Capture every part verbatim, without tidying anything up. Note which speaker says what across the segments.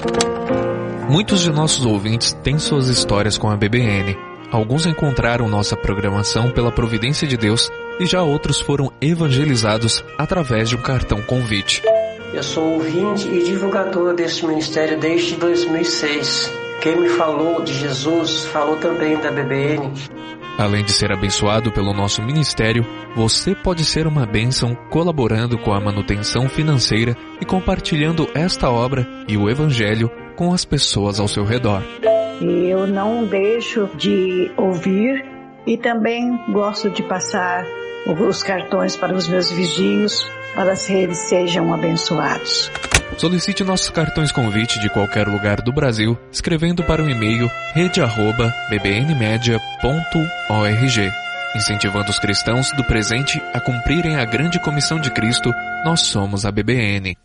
Speaker 1: Muitos de nossos ouvintes têm suas histórias com a B B N. Alguns encontraram nossa programação pela providência de Deus e já outros foram evangelizados através de um cartão convite.
Speaker 2: Eu sou ouvinte e divulgador deste ministério desde dois mil e seis. Quem me falou de Jesus falou também da B B N.
Speaker 1: Além de ser abençoado pelo nosso ministério, você pode ser uma bênção colaborando com a manutenção financeira e compartilhando esta obra e o Evangelho com as pessoas ao seu redor.
Speaker 3: Eu não deixo de ouvir e também gosto de passar os cartões para os meus vizinhos para que eles sejam abençoados.
Speaker 1: Solicite nossos cartões convite de qualquer lugar do Brasil, escrevendo para o e-mail rede arroba b b n media ponto org. Incentivando os cristãos do presente a cumprirem a grande comissão de Cristo, nós somos a B B N.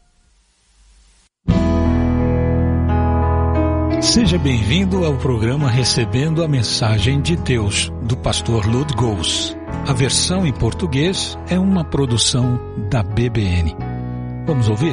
Speaker 4: Seja bem-vindo ao programa Recebendo a Mensagem de Deus, do pastor Lud Gous. A versão em português é uma produção da B B N. Vamos ouvir?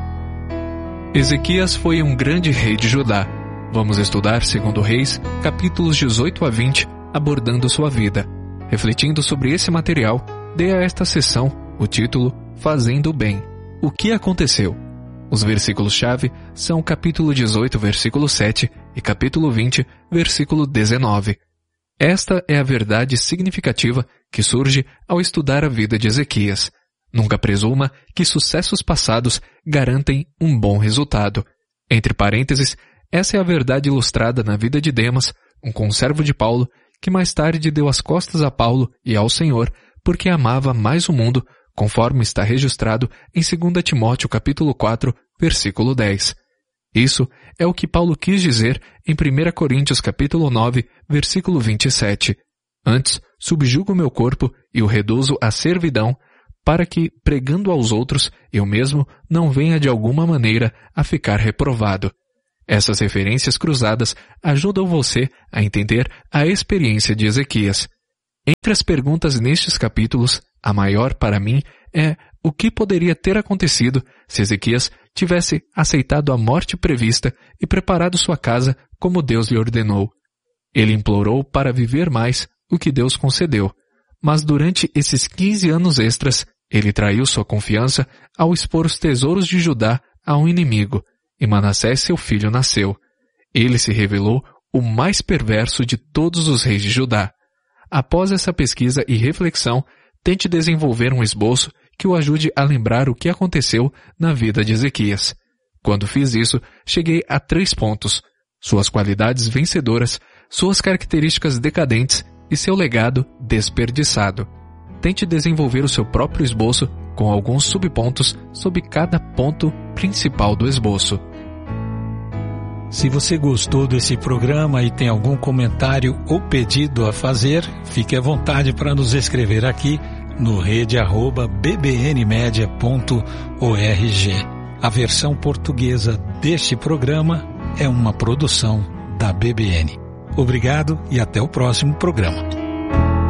Speaker 1: Ezequias foi um grande rei de Judá. Vamos estudar segundo Reis, capítulos dezoito a vinte, abordando sua vida. Refletindo sobre esse material, dê a esta sessão o título Fazendo o Bem. O que aconteceu? Os versículos-chave são capítulo dezoito, versículo sete e capítulo vinte, versículo dezenove. Esta é a verdade significativa que surge ao estudar a vida de Ezequias. Nunca presuma que sucessos passados garantem um bom resultado. Entre parênteses, essa é a verdade ilustrada na vida de Demas, um conservo de Paulo, que mais tarde deu as costas a Paulo e ao Senhor, porque amava mais o mundo, conforme está registrado em dois Timóteo capítulo quatro, versículo dez. Isso é o que Paulo quis dizer em primeira Coríntios capítulo nove, versículo vinte e sete. Antes, subjugo o meu corpo e o reduzo à servidão, para que, pregando aos outros, eu mesmo não venha de alguma maneira a ficar reprovado. Essas referências cruzadas ajudam você a entender a experiência de Ezequias. Entre as perguntas nestes capítulos, a maior para mim é o que poderia ter acontecido se Ezequias tivesse aceitado a morte prevista e preparado sua casa como Deus lhe ordenou. Ele implorou para viver mais, o que Deus concedeu. Mas durante esses quinze anos extras, ele traiu sua confiança ao expor os tesouros de Judá a um inimigo, e Manassés seu filho nasceu. Ele se revelou o mais perverso de todos os reis de Judá. Após essa pesquisa e reflexão, tente desenvolver um esboço que o ajude a lembrar o que aconteceu na vida de Ezequias. Quando fiz isso, cheguei a três pontos: suas qualidades vencedoras, suas características decadentes e seu legado desperdiçado. Tente desenvolver o seu próprio esboço com alguns subpontos sobre cada ponto principal do esboço.
Speaker 4: Se você gostou desse programa e tem algum comentário ou pedido a fazer, fique à vontade para nos escrever aqui no rede arroba b b n media ponto org. A versão portuguesa deste programa é uma produção da B B N. Obrigado e até o próximo programa.